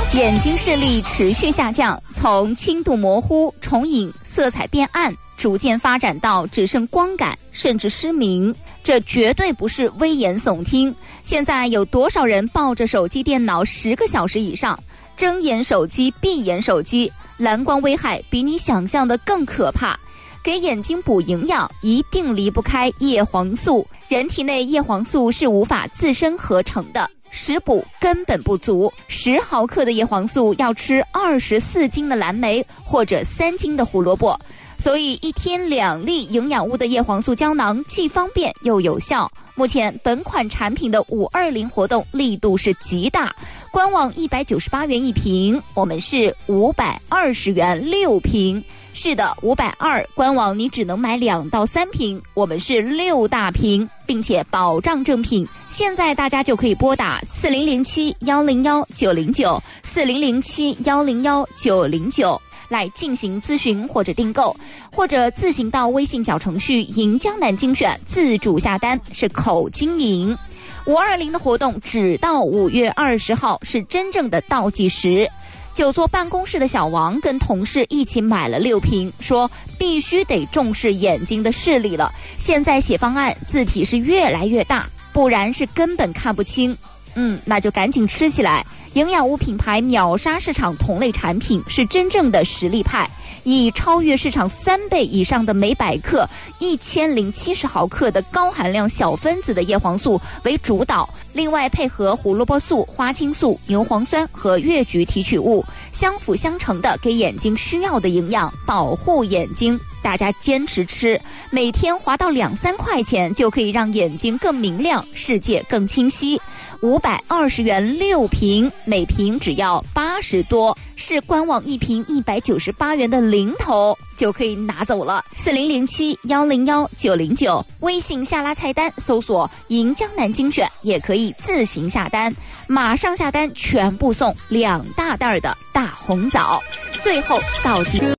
眼睛视力持续下降，从轻度模糊、重影、色彩变暗，逐渐发展到只剩光感，甚至失明。这绝对不是危言耸听。现在有多少人抱着手机、电脑10个小时以上，睁眼手机、闭眼手机，蓝光危害比你想象的更可怕。给眼睛补营养，一定离不开叶黄素。人体内叶黄素是无法自身合成的，食补根本不足。10毫克的叶黄素要吃24斤的蓝莓或者3斤的胡萝卜。所以1天2粒营养物的叶黄素胶囊既方便又有效。目前本款产品的520活动力度是极大，官网198元1瓶，我们是520元6瓶。是的，520，官网你只能买2到3瓶，我们是6大瓶，并且保障正品。现在大家就可以拨打4007-101-909，4007-101-909来进行咨询或者订购，或者自行到微信小程序赢江南精选自主下单，是口经营。520的活动只到5月20号，是真正的倒计时。久坐办公室的小王跟同事一起买了6瓶，说必须得重视眼睛的视力了。现在写方案字体是越来越大，不然是根本看不清。那就赶紧吃起来。营养物品牌秒杀市场同类产品，是真正的实力派，以超越市场3倍以上的每百克1070毫克的高含量小分子的叶黄素为主导，另外配合胡萝卜素、花青素、牛磺酸和越橘提取物，相辅相成的给眼睛需要的营养，保护眼睛。大家坚持吃，每天花到2-3块钱就可以让眼睛更明亮，世界更清晰。520元6瓶，每瓶只要80多，是官网1瓶198元的零头，就可以拿走了。4007-101-909，微信下拉菜单搜索赢江南精选，也可以自行下单，马上下单全部送2大袋的大红枣。最后倒计